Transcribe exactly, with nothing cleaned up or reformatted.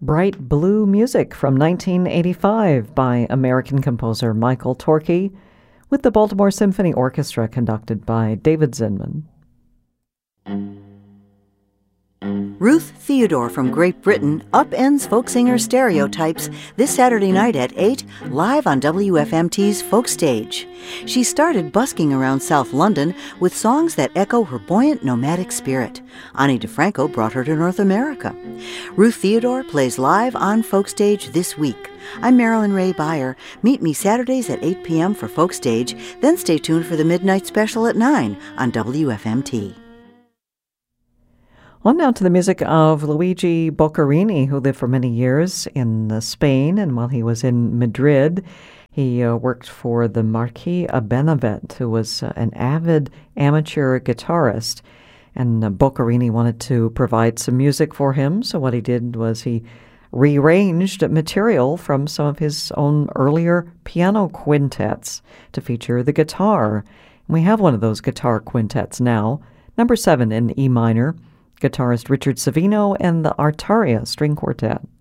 Bright Blue Music from nineteen eighty-five by American composer Michael Torke, with the Baltimore Symphony Orchestra conducted by David Zinman. Ruth Theodore from Great Britain upends folk singer stereotypes this Saturday night at eight, live on W F M T's Folk Stage. She started busking around South London with songs that echo her buoyant nomadic spirit. Ani DeFranco brought her to North America. Ruth Theodore plays live on Folk Stage this week. I'm Marilyn Ray Beyer. Meet me Saturdays at eight p.m. for Folk Stage, then stay tuned for the Midnight Special at nine on W F M T. On now to the music of Luigi Boccherini, who lived for many years in uh, Spain, and while he was in Madrid, he uh, worked for the Marquis of Benavent, who was uh, an avid amateur guitarist. And uh, Boccherini wanted to provide some music for him, so what he did was he rearranged material from some of his own earlier piano quintets to feature the guitar. And we have one of those guitar quintets now, number seven in E minor, guitarist Richard Savino and the Artaria String Quartet.